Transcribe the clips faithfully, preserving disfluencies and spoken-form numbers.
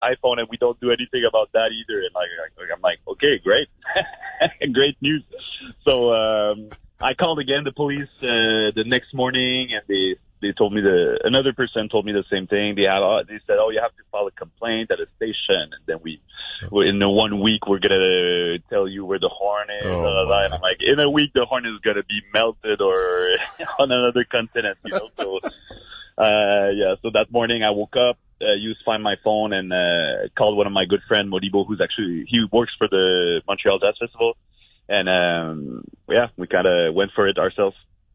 iPhone, and we don't do anything about that either. And like, I'm like, okay, great, great news. So um, I called again the police uh, the next morning, and they they told me the another person told me the same thing. They have uh, they said, oh, you have to file a complaint at a station, and then we we're in the one week we're gonna tell you where the horn is. Oh, blah, blah, blah. And I'm like, in a week the horn is gonna be melted or on another continent, you know. So uh yeah, so that morning I woke up, uh, used Find My Phone, and uh called one of my good friend Modibo, who's actually he works for the Montreal Jazz Festival, and um yeah, we kind of went for it ourselves.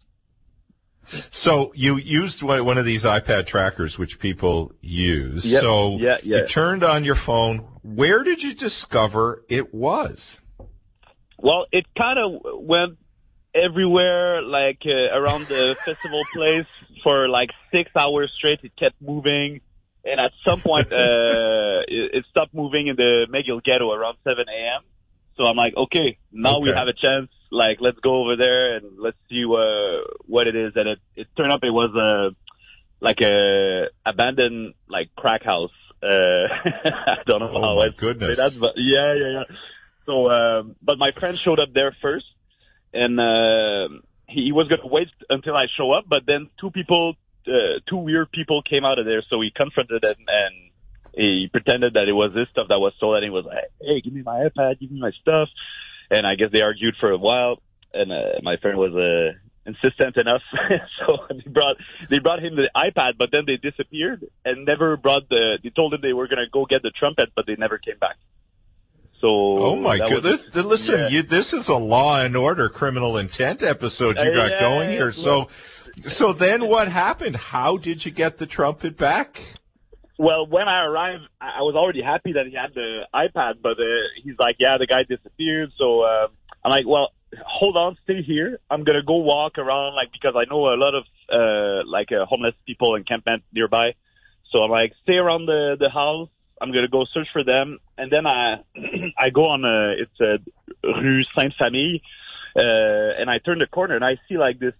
So you used one of these iPad trackers, which people use. Yep. So yeah, yeah. you turned on your phone. Where did you discover it was? Well, it kind of went everywhere, like uh, around the festival place for like six hours straight. It kept moving, and at some point, uh, it, it stopped moving in the McGill Ghetto around seven a.m. So I'm like, okay, now okay. we have a chance. Like, let's go over there and let's see uh, what it is. And it, it turned up it was a like a abandoned like crack house. Uh, I don't know oh how. my I goodness. That's, but yeah, yeah, yeah. So, um, but my friend showed up there first, and uh, he, he was gonna wait until I show up. But then two people, uh, two weird people came out of there. So he confronted them and he pretended that it was his stuff that was stolen. And he was like, "Hey, give me my iPad, give me my stuff." And I guess they argued for a while, and uh, my friend was uh, insistent enough, so they brought they brought him the iPad, but then they disappeared and never brought the. They told him they were gonna go get the trumpet, but they never came back. So oh my goodness! Was, Listen, yeah. you, this is a Law and Order criminal intent episode you got yeah, going here. So, so then what happened? How did you get the trumpet back? Well, when I arrived, I was already happy that he had the iPad, but uh, he's like, yeah, the guy disappeared. So uh, I'm like, well, hold on, stay here. I'm going to go walk around, like, because I know a lot of, uh, like, uh, homeless people encampment nearby. So I'm like, stay around the, the house. I'm going to go search for them. And then I, I go on, uh, it's uh, Rue Sainte-Famille, uh, and I turn the corner and I see, like, this,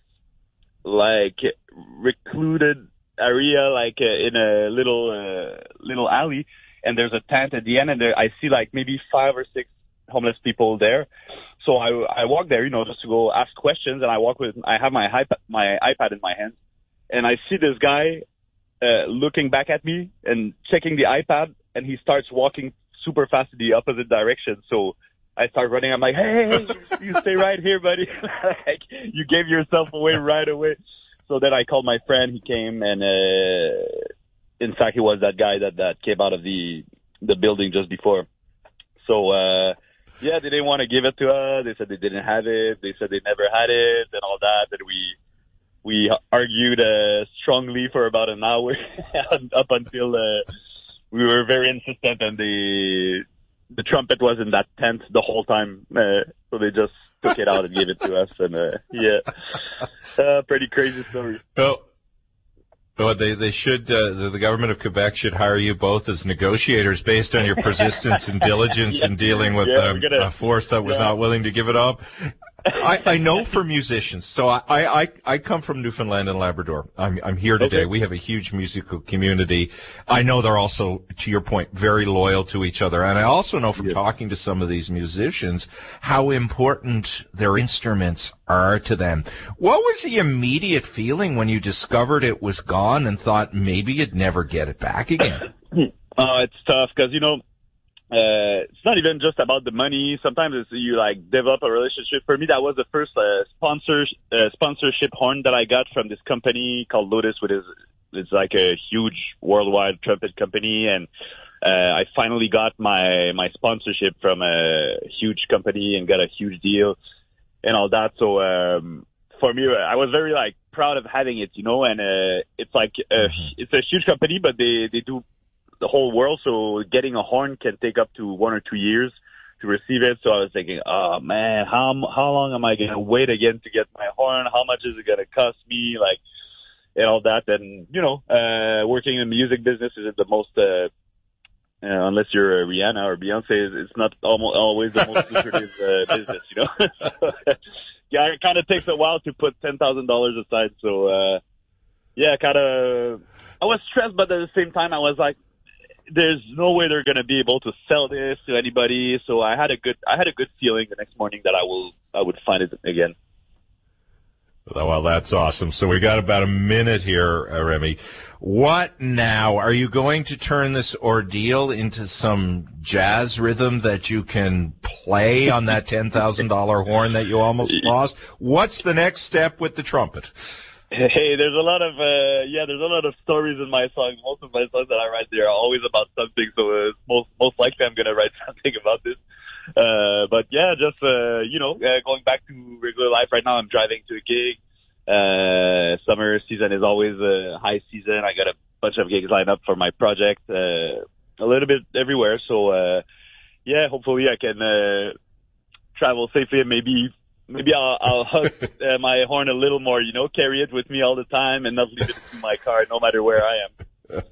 like, recluded area, like uh, in a little uh, little alley, and there's a tent at the end, and there, I see like maybe five or six homeless people there. So I I walk there, you know, just to go ask questions, and I walk with I have my iPad my iPad in my hand, and I see this guy uh, looking back at me and checking the iPad, and he starts walking super fast in the opposite direction. So I start running. I'm like, hey, hey, you stay right here, buddy. Like, you gave yourself away right away. So then I called my friend. He came, and uh, in fact, he was that guy that, that came out of the the building just before. So uh, yeah, they didn't want to give it to us. They said they didn't have it. They said they never had it, and all that. And we we argued uh, strongly for about an hour up until uh, we were very insistent, and the the trumpet was in that tent the whole time. Uh, so they just took it out and gave it to us, and uh, yeah, uh, pretty crazy story. Well, well they they should uh, the, the government of Quebec should hire you both as negotiators based on your persistence and diligence yeah. in dealing with yeah, um, gonna, a force that was yeah. not willing to give it up. I, I know for musicians, so I, I, I come from Newfoundland and Labrador. I'm, I'm here today. Okay. We have a huge musical community. I know they're also, to your point, very loyal to each other. And I also know from yeah. talking to some of these musicians how important their instruments are to them. What was the immediate feeling when you discovered it was gone and thought maybe you'd never get it back again? Oh, it's tough because, you know, Uh, it's not even just about the money. Sometimes it's, you like develop a relationship. For me, that was the first uh, sponsor uh, sponsorship horn that I got from this company called Lotus, which is it's like a huge worldwide trumpet company, and uh, I finally got my my sponsorship from a huge company and got a huge deal and all that. So um, for me, I was very like proud of having it, you know. And uh, it's like a, it's a huge company, but they they do the whole world, so getting a horn can take up to one or two years to receive it. So I was thinking, oh man, how how long am I gonna wait again to get my horn? How much is it gonna cost me? Like, and all that. And you know, uh, working in the music business isn't the most, uh, uh, unless you're uh, Rihanna or Beyonce, it's not almost always the most lucrative uh, business, you know. So, yeah, it kind of takes a while to put ten thousand dollars aside. So uh, yeah, kind of, I was stressed, but at the same time, I was like, there's no way they're going to be able to sell this to anybody. So I had a good, I had a good feeling the next morning that I will, I would find it again. Well, that's awesome. So we got about a minute here, uh, Remy. What now? Are you going to turn this ordeal into some jazz rhythm that you can play on that ten thousand dollars horn that you almost lost? What's the next step with the trumpet? Hey, there's a lot of, uh, yeah, there's a lot of stories in my songs. Most of my songs that I write, they're always about something. So uh, most, most likely I'm going to write something about this. Uh, but yeah, just, uh, you know, uh, going back to regular life right now, I'm driving to a gig. Uh, summer season is always a high season. I got a bunch of gigs lined up for my project, uh, a little bit everywhere. So, uh, yeah, hopefully I can, uh, travel safely and maybe, maybe I'll, I'll hug uh, my horn a little more, you know, carry it with me all the time and not leave it in my car no matter where I am.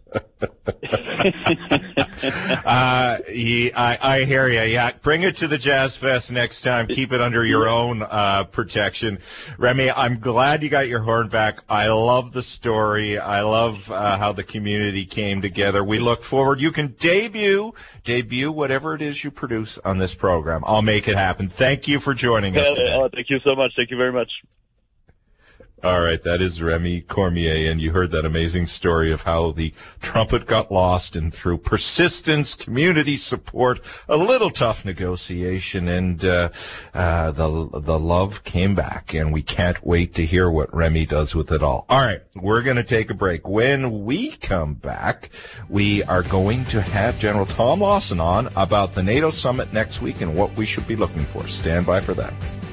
uh, he, I, I hear you. Yeah, bring it to the Jazz Fest next time. Keep it under your own uh, protection. Remy, I'm glad you got your horn back. I love the story. I love uh, how the community came together. We look forward. You can debut, debut whatever it is you produce on this program. I'll make it happen. Thank you for joining us today. Oh, thank you so much. Thank you very much. All right, that is Remy Cormier, and you heard that amazing story of how the trumpet got lost, and through persistence, community support, a little tough negotiation, and uh, uh, the the love came back, and we can't wait to hear what Remy does with it all. All right, we're going to take a break. When we come back, we are going to have General Tom Lawson on about the NATO summit next week and what we should be looking for. Stand by for that.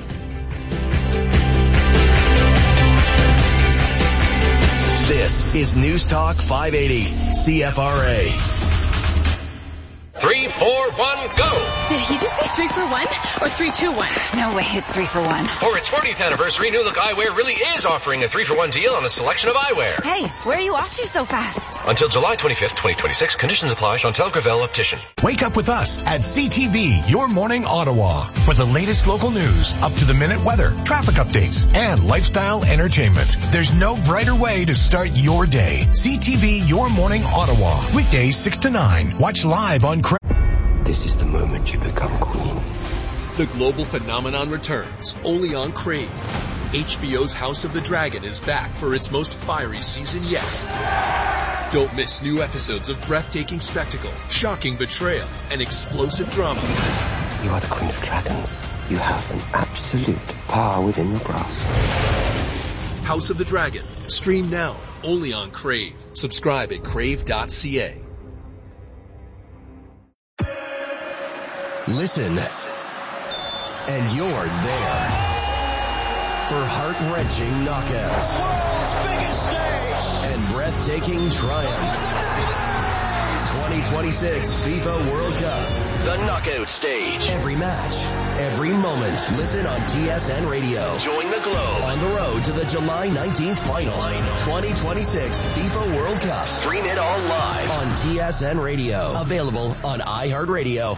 This is News Talk five eighty, C F R A. Three, four, one, go! Did he just say three for one or three, two, one? No way, it's three for one. For its fortieth anniversary, New Look Eyewear really is offering a three for one deal on a selection of eyewear. Hey, where are you off to so fast? Until July twenty-fifth, twenty twenty-six. Conditions apply. Chantal Gravel, Optician. Wake up with us at C T V, Your Morning Ottawa, for the latest local news, up-to-the-minute weather, traffic updates, and lifestyle entertainment. There's no brighter way to start your day. C T V, Your Morning Ottawa. Weekdays six to nine. Watch live on Crave. This is the moment you become queen. The global phenomenon returns, only on Crave. H B O's House of the Dragon is back for its most fiery season yet. Don't miss new episodes of breathtaking spectacle, shocking betrayal, and explosive drama. You are the Queen of Dragons. You have an absolute power within your grasp. House of the Dragon. Stream now, only on Crave. Subscribe at crave dot c a. Listen, and you're there for heart-wrenching knockouts, world's biggest stage, and breathtaking triumph. twenty twenty-six FIFA World Cup, the knockout stage. Every match, every moment. Listen on T S N Radio. Join the Globe on the road to the July nineteenth final. twenty twenty-six FIFA World Cup. Stream it all live on T S N Radio. Available on iHeartRadio.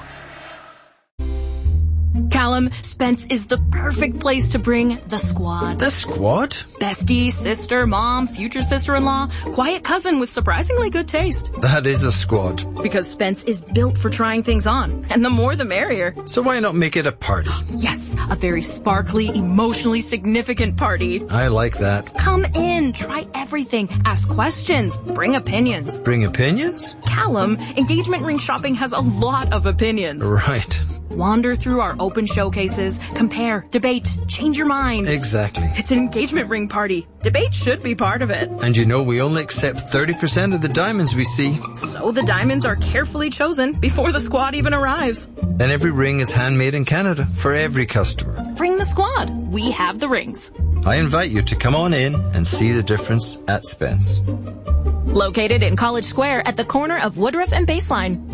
Callum, Spence is the perfect place to bring the squad. The squad? Bestie, sister, mom, future sister-in-law, quiet cousin with surprisingly good taste. That is a squad. Because Spence is built for trying things on, and the more the merrier. So why not make it a party? Yes, a very sparkly, emotionally significant party. I like that. Come in, try everything, ask questions, bring opinions. Bring opinions? Callum, engagement ring shopping has a lot of opinions. Right. Wander through our open showcases, compare, debate, change your mind. Exactly. It's an engagement ring party. Debate should be part of it. And you know we only accept thirty percent of the diamonds we see. So the diamonds are carefully chosen before the squad even arrives. And every ring is handmade in Canada for every customer. Bring the squad. We have the rings. I invite you to come on in and see the difference at Spence. Located in College Square at the corner of Woodruff and Baseline.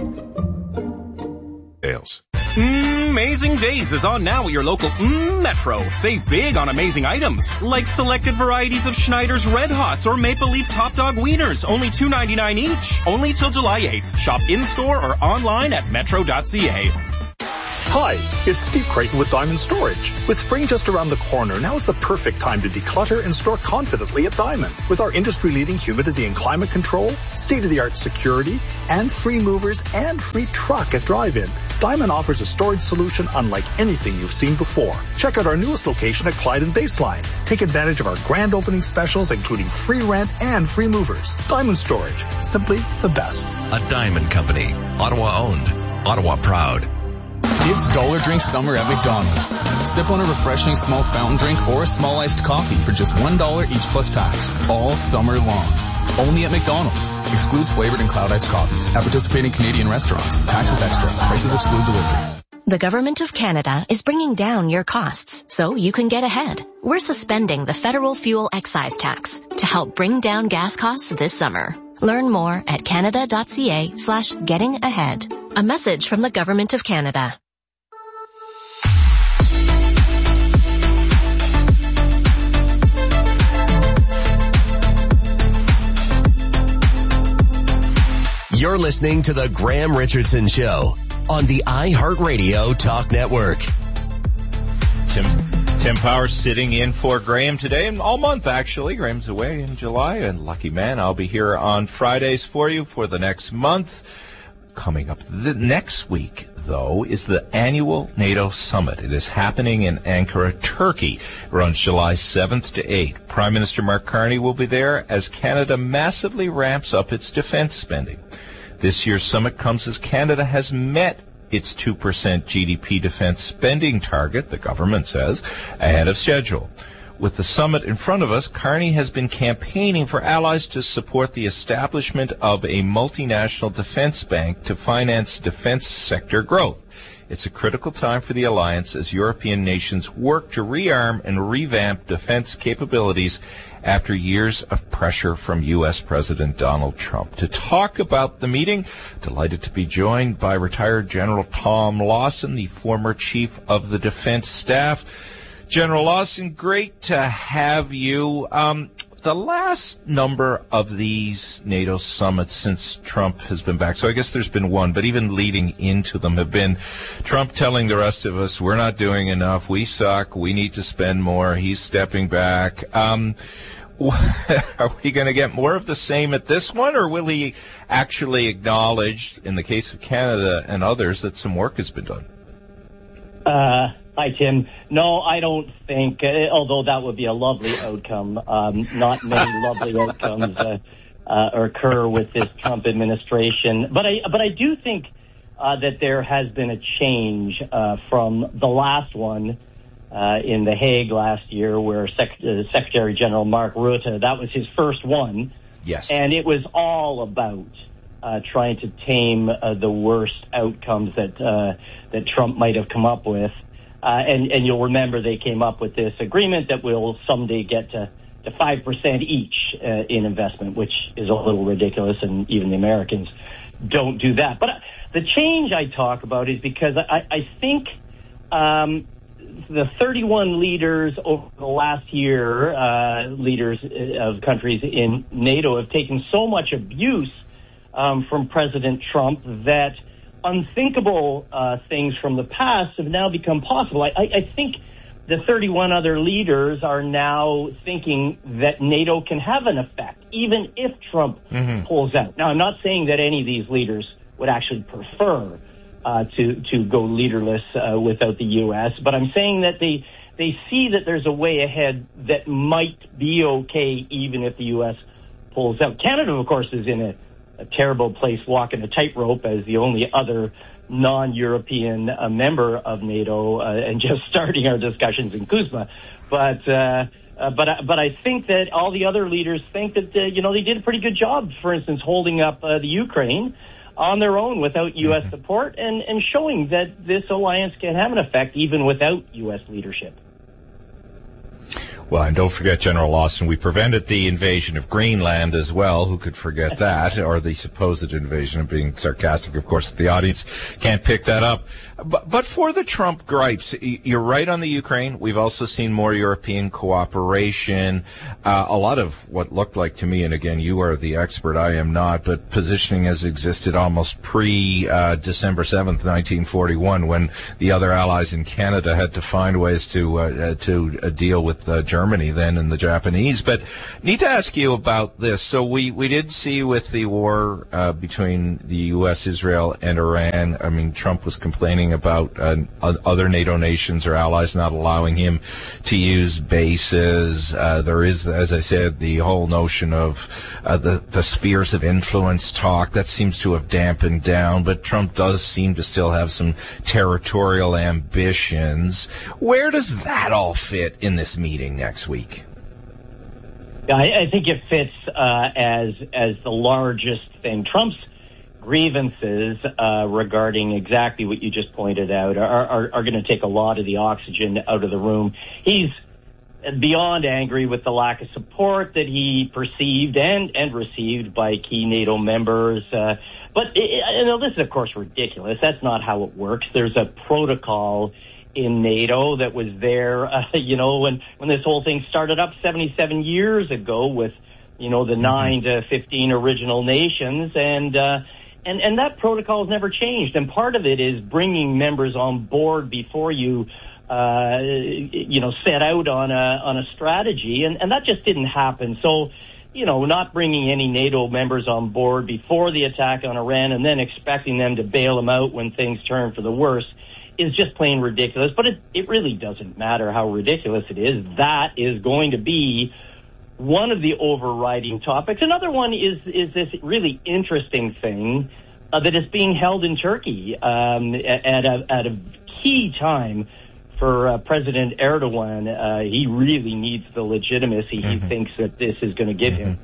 Ales. Mm, Amazing Days is on now at your local mm, Metro. Save big on amazing items, like selected varieties of Schneider's Red Hots or Maple Leaf Top Dog Wieners, only two ninety-nine each. Only till July eighth. Shop in-store or online at metro dot c a. Hi, it's Steve Creighton with Diamond Storage. With spring just around the corner, now is the perfect time to declutter and store confidently at Diamond. With our industry-leading humidity and climate control, state-of-the-art security, and free movers and free truck at drive-in, Diamond offers a storage solution unlike anything you've seen before. Check out our newest location at Clyde and Baseline. Take advantage of our grand opening specials, including free rent and free movers. Diamond Storage, simply the best. A Diamond Company, Ottawa-owned, Ottawa proud. It's Dollar Drink Summer at McDonald's. Sip on a refreshing small fountain drink or a small iced coffee for just one dollar each plus tax, all summer long. Only at McDonald's. Excludes flavored and cloud iced coffees at participating Canadian restaurants. Taxes extra. Prices exclude delivery. The Government of Canada is bringing down your costs so you can get ahead. We're suspending the federal fuel excise tax to help bring down gas costs this summer. Learn more at canada.ca slash getting ahead. A message from the Government of Canada. You're listening to the Graham Richardson Show on the iHeartRadio Talk Network. Tim, Tim Power sitting in for Graham today, and all month actually. Graham's away in July, and lucky man, I'll be here on Fridays for you for the next month. Coming up the next week, though, is the annual NATO Summit. It is happening in Ankara, Turkey. It runs July seventh to eighth. Prime Minister Mark Carney will be there as Canada massively ramps up its defense spending. This year's summit comes as Canada has met its two percent G D P defense spending target, the government says, ahead of schedule. With the summit in front of us, Carney has been campaigning for allies to support the establishment of a multinational defense bank to finance defense sector growth. It's a critical time for the alliance as European nations work to rearm and revamp defense capabilities after years of pressure from U S President Donald Trump. To talk about the meeting, delighted to be joined by retired General Tom Lawson, the former Chief of the Defense Staff. General Lawson, great to have you. Um, the last number of these NATO summits since Trump has been back, so I guess there's been one, but even leading into them have been Trump telling the rest of us, we're not doing enough, we suck, we need to spend more, he's stepping back. Um, are we going to get more of the same at this one, or will he actually acknowledge, in the case of Canada and others, that some work has been done? Uh... Hi, Tim. No, I don't think, uh, although that would be a lovely outcome, um, not many lovely outcomes uh, uh, occur with this Trump administration. But I, but I do think uh, that there has been a change uh, from the last one uh, in The Hague last year, where Sec- uh, Secretary General Mark Rutte, that was his first one. Yes. And it was all about uh, trying to tame uh, the worst outcomes that uh, that Trump might have come up with. Uh, and, and you'll remember they came up with this agreement that will someday get to, to five percent each uh, in investment, which is a little ridiculous, and even the Americans don't do that. But uh, the change I talk about is because I, I think um, the thirty-one leaders over the last year, uh, leaders of countries in NATO, have taken so much abuse um, from President Trump that unthinkable uh, things from the past have now become possible. I, I, I think the thirty-one other leaders are now thinking that NATO can have an effect, even if Trump mm-hmm. pulls out. Now, I'm not saying that any of these leaders would actually prefer uh, to to go leaderless uh, without the U S, but I'm saying that they they see that there's a way ahead that might be okay, even if the U S pulls out. Canada, of course, is in a a terrible place walking a tightrope as the only other non-European uh, member of NATO uh, and just starting our discussions in Kuzma. But uh, uh, but but I think that all the other leaders think that, uh, you know, they did a pretty good job, for instance, holding up uh, the Ukraine on their own without U S support and, and showing that this alliance can have an effect even without U S leadership. Well, and don't forget, General Lawson, we prevented the invasion of Greenland as well. Who could forget that? Or the supposed invasion. I'm being sarcastic, of course. The audience can't pick that up. But, but for the Trump gripes, you're right on the Ukraine. We've also seen more European cooperation. Uh, a lot of what looked like to me, and again, you are the expert, I am not, but positioning has existed almost pre-December seventh, nineteen forty-one, when the other allies in Canada had to find ways to uh, to uh, deal with uh, Germany then and the Japanese. But need to ask you about this. So we, we did see with the war uh, between the U S, Israel, and Iran, I mean, Trump was complaining about uh, other NATO nations or allies not allowing him to use bases. Uh, there is, as I said, the whole notion of uh, the, the spheres of influence talk. That seems to have dampened down, but Trump does seem to still have some territorial ambitions. Where does that all fit in this meeting next week? Yeah, I, I think it fits uh, as as the largest thing. Trump's grievances uh, regarding exactly what you just pointed out are, are, are going to take a lot of the oxygen out of the room. He's beyond angry with the lack of support that he perceived and, and received by key NATO members. Uh, but it, you know, this is, of course, ridiculous. That's not how it works. There's a protocol in NATO that was there, uh, you know, when, when this whole thing started up seventy-seven years ago with, you know, the nine to fifteen original nations. And, uh, And and that protocol has never changed. And part of it is bringing members on board before you, uh, you know, set out on a on a strategy. And, and that just didn't happen. So, you know, not bringing any NATO members on board before the attack on Iran and then expecting them to bail them out when things turn for the worse is just plain ridiculous. But it, it really doesn't matter how ridiculous it is. That is going to be one of the overriding topics. Another one is is this really interesting thing uh, that is being held in Turkey um, at, a, at a key time for uh, President Erdogan. Uh, he really needs the legitimacy mm-hmm. he thinks that this is going to give mm-hmm.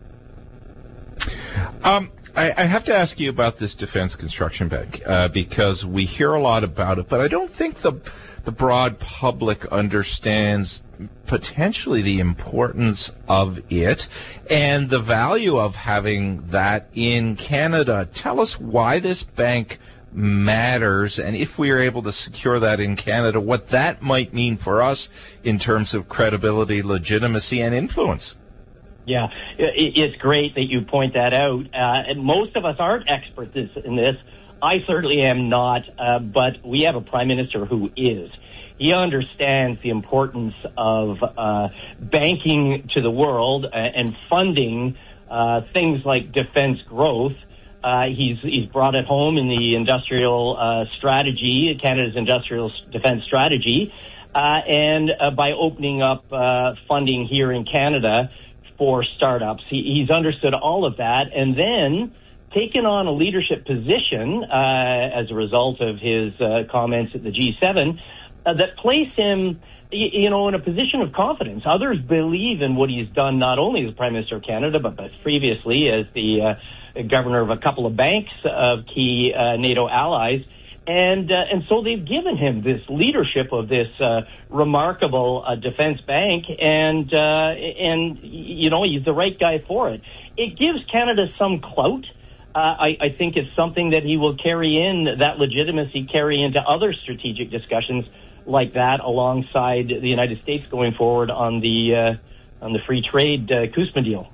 him. Um, I, I have to ask you about this Defense Construction Bank uh, because we hear a lot about it, but I don't think the the broad public understands potentially the importance of it and the value of having that in Canada. Tell us why this bank matters, and if we are able to secure that in Canada, what that might mean for us in terms of credibility, legitimacy, and influence. Yeah, it's great that you point that out. Uh, and most of us aren't experts in this. I certainly am not, uh, but we have a prime minister who is. He understands the importance of uh, banking to the world and funding uh, things like defense growth. Uh, he's he's brought it home in the industrial uh, strategy, Canada's industrial defense strategy, uh, and uh, by opening up uh, funding here in Canada for startups. He, he's understood all of that, and then taken on a leadership position uh, as a result of his uh, comments at the G seven uh, that place him, you know, in a position of confidence. Others believe in what he's done, not only as Prime Minister of Canada, but, but previously as the uh, governor of a couple of banks of key uh, NATO allies. And uh, and so they've given him this leadership of this uh, remarkable uh, defense bank, and uh, and you know, he's the right guy for it. It gives Canada some clout. Uh, I, I think it's something that he will carry in, that legitimacy carry into other strategic discussions like that, alongside the United States going forward on the uh, on the free trade uh, Kuzma deal.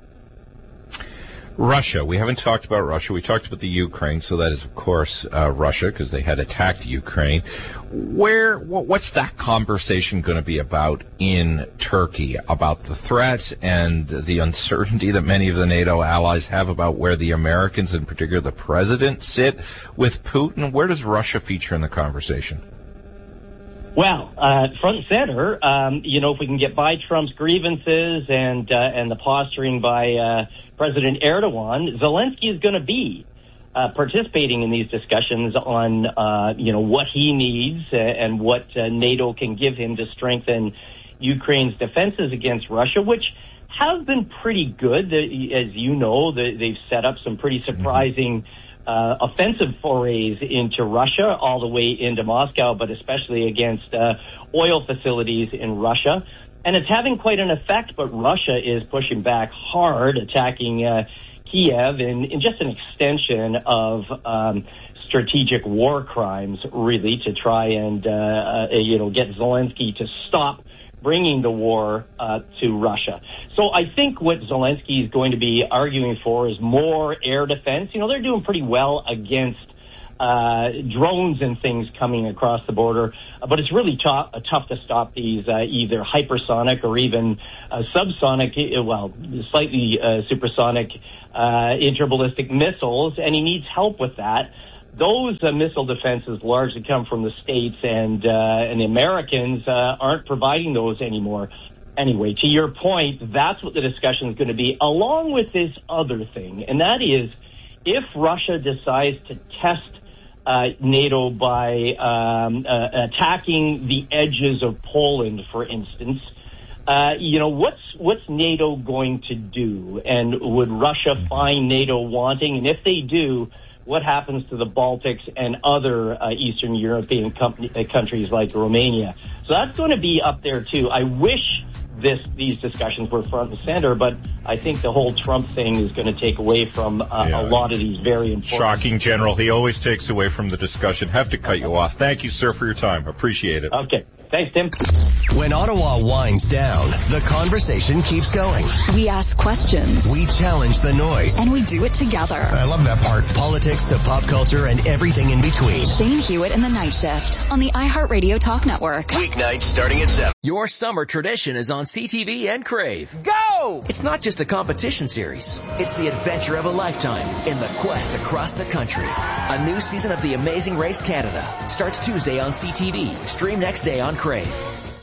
Russia. We haven't talked about Russia. We talked about the Ukraine, so that is, of course, uh, Russia, because they had attacked Ukraine. Where, what's that conversation going to be about in Turkey, about the threats and the uncertainty that many of the NATO allies have about where the Americans, in particular the president, sit with Putin? Where does Russia feature in the conversation? Well, uh, front and center, um, you know, if we can get by Trump's grievances and uh, and the posturing by uh, President Erdogan, Zelensky is going to be uh, participating in these discussions on, uh, you know, what he needs uh, and what uh, NATO can give him to strengthen Ukraine's defenses against Russia, which have been pretty good. As you know, they've set up some pretty surprising Uh, offensive forays into Russia, all the way into Moscow, but especially against uh, oil facilities in Russia. and it's having quite an effect, but Russia is pushing back hard, attacking uh, Kiev in, in just an extension of um, strategic war crimes, really, to try and, uh, uh, you know, get Zelensky to stop bringing the war uh, to Russia. So I think what Zelensky is going to be arguing for is more air defense. You know, they're doing pretty well against uh, drones and things coming across the border, but it's really tough, uh, tough to stop these uh, either hypersonic or even uh, subsonic, well, slightly uh, supersonic uh, interballistic missiles, and he needs help with that. Those uh, missile defenses largely come from the States, and uh, and the Americans uh, aren't providing those anymore. Anyway, to your point, that's what the discussion is going to be, along with this other thing, and that is if Russia decides to test uh, NATO by um, uh, attacking the edges of Poland, for instance, uh, you know, what's what's NATO going to do? And would Russia find NATO wanting? And if they do, what happens to the Baltics and other uh, Eastern European company, uh, countries like Romania? So that's going to be up there, too. I wish this these discussions were front and center, but I think the whole Trump thing is going to take away from uh, yeah. a lot of these very important... Shocking, General. He always takes away from the discussion. Have to cut you off. Thank you, sir, for your time. Appreciate it. Okay. Thanks, Tim. When Ottawa winds down, the conversation keeps going. We ask questions. We challenge the noise. And we do it together. I love that part. Politics to pop culture and everything in between. Shane Hewitt and the Night Shift on the iHeartRadio Talk Network. Weeknights starting at seven. Your summer tradition is on C T V and Crave. Go! It's not just a competition series. It's the adventure of a lifetime in the quest across the country. A new season of The Amazing Race Canada starts Tuesday on C T V. Stream next day on Crave.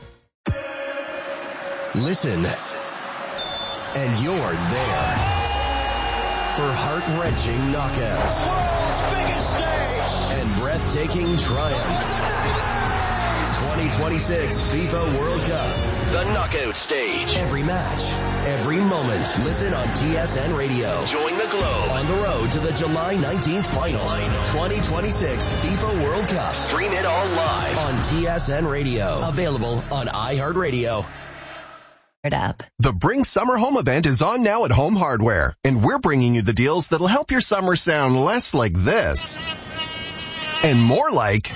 Listen, and you're there for heart-wrenching knockouts, world's biggest stage, and breathtaking triumph. twenty twenty-six FIFA World Cup, the knockout stage. Every match, every moment. Listen on T S N Radio. Join the Globe on the road to the July nineteenth final. twenty twenty-six FIFA World Cup. Stream it all live on T S N Radio. Available on iHeartRadio. Up. The Bring Summer Home event is on now at Home Hardware, and we're bringing you the deals that'll help your summer sound less like this and more like...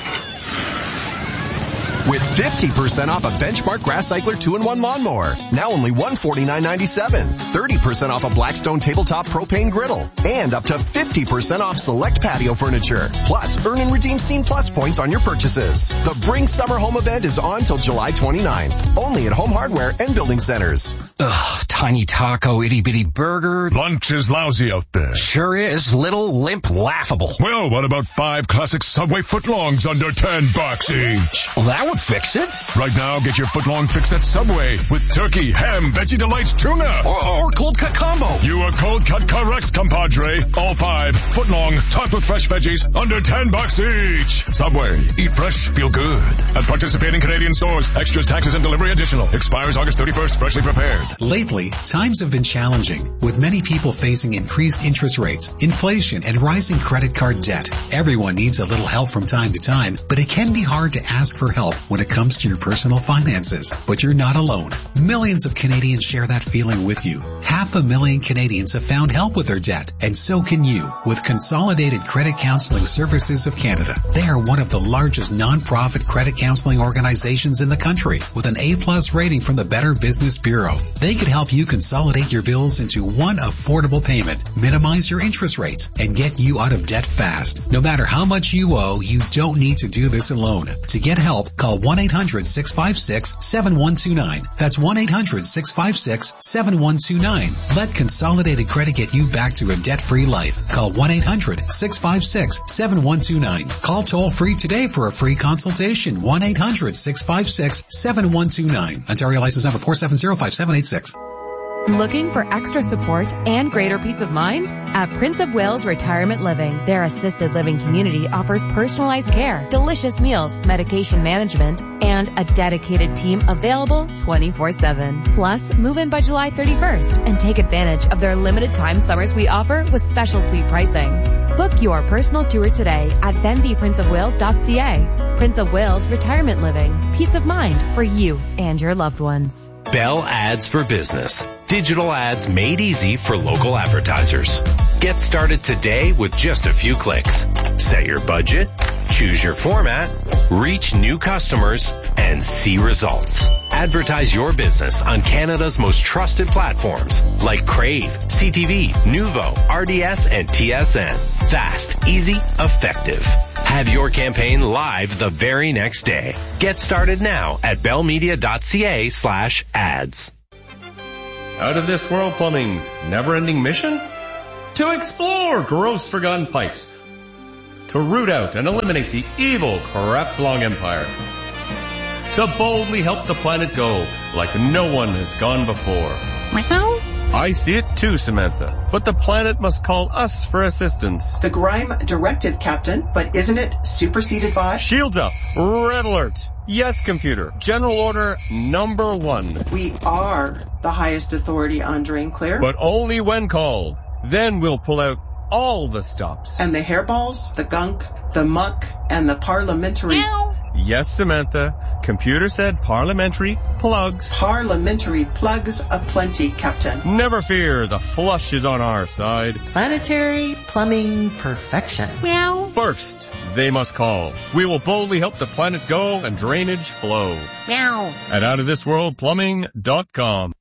With fifty percent off a Benchmark Grass Cycler two in one lawnmower, now only one hundred forty-nine ninety-seven. thirty percent off a Blackstone Tabletop Propane Griddle, and up to fifty percent off select patio furniture. Plus, earn and redeem Scene Plus points on your purchases. The Bring Summer Home event is on till July twenty-ninth, only at Home Hardware and Building Centers. Ugh, tiny taco, itty-bitty burger. Lunch is lousy out there. Sure is. Little, limp, laughable. Well, what about five classic Subway footlongs under ten bucks each? Well, that would fix it. Right now, get your footlong fix at Subway with turkey, ham, Veggie Delights, tuna. Or, or cold cut combo. You are cold cut correct, compadre. All five footlong, topped with fresh veggies, under ten bucks each. Subway. Eat fresh, feel good. At participating Canadian stores. Extras, taxes, and delivery additional. Expires August thirty-first. Freshly prepared. Lately, times have been challenging, with many people facing increased interest rates, inflation, and rising credit card debt. Everyone needs a little help from time to time, but it can be hard to ask for help when it comes to your personal finances. But you're not alone. Millions of Canadians share that feeling with you. Half a million Canadians have found help with their debt, and so can you with Consolidated Credit Counseling Services of Canada. They are one of the largest non-profit credit counseling organizations in the country with an A-plus rating from the Better Business Bureau. They could help you consolidate your bills into one affordable payment, minimize your interest rates, and get you out of debt fast. No matter how much you owe, you don't need to do this alone. To get help, call one eight hundred six five six seven one two nine. That's one eight hundred six five six seven one two nine. Let Consolidated Credit get you back to a debt-free life. Call one eight hundred six five six seven one two nine. Call toll-free today for a free consultation. one eight hundred six five six seven one two nine. Ontario license number four seven zero five seven eight six. Looking for extra support and greater peace of mind? At Prince of Wales Retirement Living, their assisted living community offers personalized care, delicious meals, medication management, and a dedicated team available twenty-four seven. Plus, move in by July thirty-first and take advantage of their limited time summer suite offer with special suite pricing. Book your personal tour today at benby prince of wales dot c a. Prince of Wales Retirement Living. Peace of mind for you and your loved ones. Bell Ads for Business. Digital ads made easy for local advertisers. Get started today with just a few clicks. Set your budget, choose your format, reach new customers, and see results. Advertise your business on Canada's most trusted platforms like Crave, C T V, Nuvo, R D S, and T S N. Fast, easy, effective. Have your campaign live the very next day. Get started now at bellmedia.ca slash ads. Out of This World Plumbing's never-ending mission? To explore gross forgotten pipes. To root out and eliminate the evil Crapslong Empire. To boldly help the planet go like no one has gone before. Meow. I see it too, Samantha, but the planet must call us for assistance. The Grime directive, Captain, but isn't it superseded by? Shields up. Red alert. Yes, computer. General order number one. We are the highest authority on Drain Clear. But only when called. Then we'll pull out all the stops. And the hairballs, the gunk, the muck, and the parliamentary... Meow. Yes, Samantha. Computer said parliamentary plugs. Parliamentary plugs aplenty, Captain. Never fear, the flush is on our side. Planetary plumbing perfection. Meow. First, they must call. We will boldly help the planet go and drainage flow. Meow. At out of this world plumbing dot com.